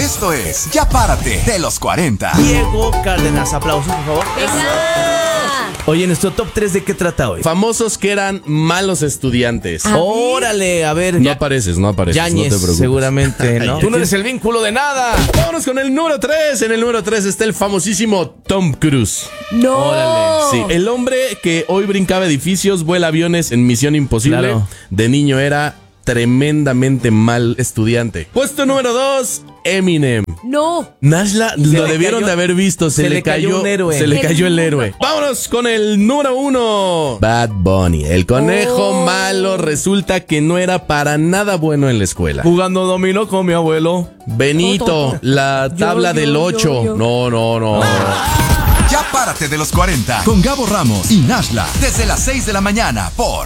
Esto es Ya Párate de los 40. Diego Cárdenas, aplausos, por favor. Oye, en nuestro top 3, ¿de qué trata hoy? Famosos que eran malos estudiantes. Órale, a ver. No apareces, Yañez, no te preocupes. seguramente, ¿no? Tú no eres el vínculo de nada. Vámonos con el número 3. En el número 3 está el famosísimo Tom Cruise. ¡No! Órale, Sí, el hombre que hoy brincaba edificios, vuela aviones en Misión Imposible. Claro. De niño era tremendamente mal estudiante. Puesto número 2, Eminem. ¡No! Nashla lo debieron de haber visto. Se le cayó un héroe. Se le cayó el héroe. Vámonos con el número 1. Bad Bunny. El conejo malo resulta que no era para nada bueno en la escuela. Jugando dominó con mi abuelo. Benito, la tabla del 8. No. Ya Párate de los 40 con Gabo Ramos y Nashla desde las 6 de la mañana por